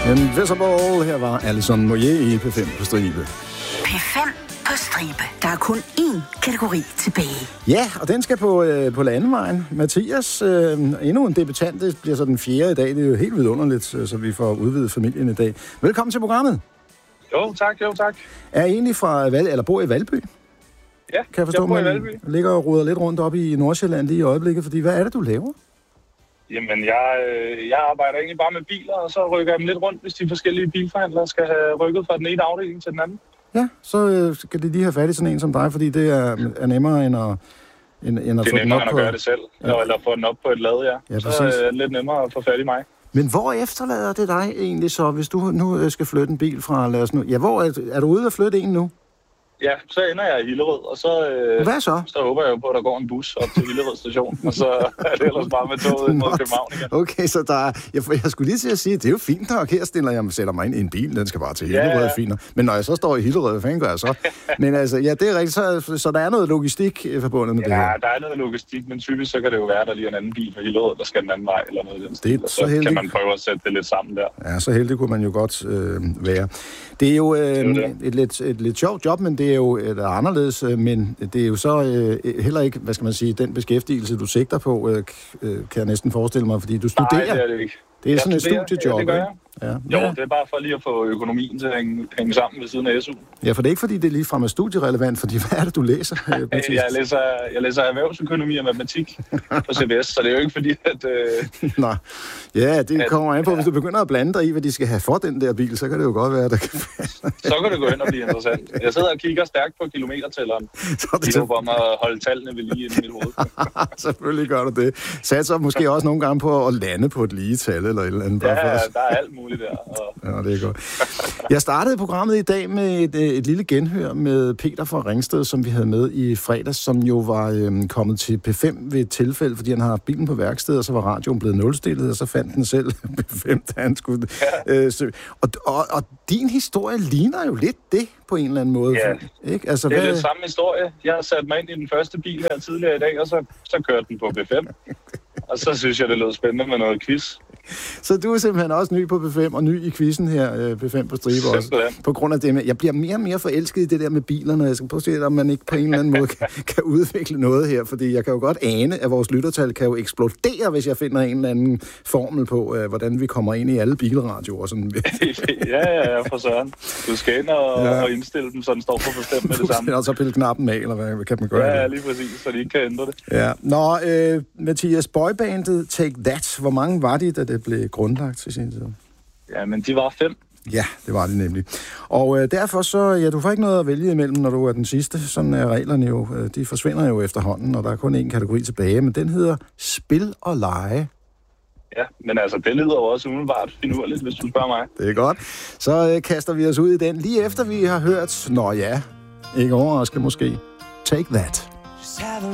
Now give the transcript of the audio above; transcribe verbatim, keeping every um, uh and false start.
Invisible. Her var Alison Moyet i P fem på stribe. P fem på stribe. Der er kun én kategori tilbage. Ja, og den skal på, øh, på landevejen. Mathias, øh, endnu en debutant, det bliver så den fjerde i dag. Det er jo helt vidunderligt, så vi får udvidet familien i dag. Velkommen til programmet. Jo, tak, jo, tak. Er I egentlig fra Val, eller bor i Valby? Ja, kan jeg, forstå, jeg bor i Valby. Ligger og ruder lidt rundt op i Nordsjælland lige i øjeblikket, fordi hvad er det, du laver? Jamen, jeg, jeg arbejder egentlig bare med biler, og så rykker jeg dem lidt rundt, hvis de forskellige bilforhandlere skal have rykket fra den ene afdeling til den anden. Ja, så øh, skal de lige have fat i sådan en som dig, fordi det er, er nemmere end at, end, end at det få den op på... Det er nemmere end at gøre det selv, ja. Eller få den op på et lad, ja. Ja, så er det lidt nemmere at få fat i mig. Men hvor efterlader det dig egentlig så, hvis du nu skal flytte en bil fra, lad os nu... Ja, hvor er, er du ude at flytte en nu? Ja, så ender jeg i Hillerød, og så, øh, Hvad så? så håber jeg jo på, at der går en bus op til Hillerød station, og så er det ellers bare med toget mod København igen. Okay, så der er, jeg, jeg skulle lige til at sige, at det er jo fint nok. Her stiller jeg sætter mig ind i en bil, den skal bare til Hillerød, ja, ja. Fint. Men når jeg så står i Hillerød, hvad fanden gør jeg så? Men altså, ja, det er rigtigt, så, så der er noget logistik forbundet med ja, det her. Ja, der er noget logistik, men typisk så kan det jo være, at der lige er en anden bil fra Hillerød, der skal den anden vej, eller noget i den stil, det er og så, så heldig... kan man prøve at sætte det lidt sammen der. Ja, så heldig kunne man jo godt øh, være. Det er jo øh, det er det. Et, lidt, et lidt sjovt job, men det er jo et anderledes, øh, men det er jo så øh, heller ikke, hvad skal man sige, den beskæftigelse, du sigter på, øh, kan jeg næsten forestille mig, fordi du studerer. Nej, det er det ikke. Det er jeg sådan et studiejob, ja, det gør jeg. Ja. Jo, det er bare for lige at få økonomien til at hænge, hænge sammen ved siden af S U. Ja, for det er ikke fordi, det er ligefrem er studierelevant, fordi hvad er det, du læser? jeg, læser jeg læser erhvervsøkonomi og matematik på C B S, så det er jo ikke fordi, at... Øh, Nå, ja, det kommer an på, hvis du begynder at blande dig i, hvad de skal have for den der bil, så kan det jo godt være, at der kan... så kan det gå ind og blive interessant. Jeg sidder og kigger stærkt på kilometertælleren. Så det er om at holde tallene ved lige inde i mit hoved. Selvfølgelig gør du det. Satser måske også nogle gange på at lande på et lige tal eller et eller andet. Ja, der er alt muligt der. Og... Ja, det er godt. Jeg startede programmet i dag med et, et lille genhør med Peter fra Ringsted, som vi havde med i fredags, som jo var øhm, kommet til P fem ved et tilfælde, fordi han har haft bilen på værksted, og så var radioen blevet nulstillet, og så fandt den selv P fem, da han skulle... Ja. Øh, så, og, og, og din historie ligner jo lidt det på en eller anden måde. Ja, ikke? Altså, det er hvad... lidt samme historie. Jeg har sat mig ind i den første bil her tidligere i dag, og så, så kørte den på P fem. Og så synes jeg, det lød spændende med noget quiz. Så du er simpelthen også ny på P fem, og ny i quizzen her, P fem på stribe også. På grund af det med, jeg bliver mere og mere forelsket i det der med bilerne, og jeg skal prøve at se, om man ikke på en eller anden måde kan, kan udvikle noget her, fordi jeg kan jo godt ane, at vores lyttertal kan jo eksplodere, hvis jeg finder en eller anden formel på, uh, hvordan vi kommer ind i alle bilradioer. Sådan. ja, ja, ja, for søren. Du skal ind og, ja. og indstille dem, så den står på bestemt med det samme. Og så pille knappen af, eller hvad kan man gøre? Ja, lige præcis, så de ikke kan ændre det. Ja. Nå, øh, Mathias, boybandet Take That, hvor mange var de, da det blev grundlagt til sin tid? Ja, men de var fem. Ja, det var det nemlig. Og øh, derfor så, ja, du får ikke noget at vælge imellem, når du er den sidste. Sådan er reglerne jo, de forsvinder jo efterhånden, og der er kun én kategori tilbage, men den hedder Spil og Lege. Ja, men altså, det lyder jo også umiddelbart finurligt, hvis du spørger mig. Det er godt. Så øh, kaster vi os ud i den, lige efter vi har hørt, nå ja, ikke overraskende måske, Take That.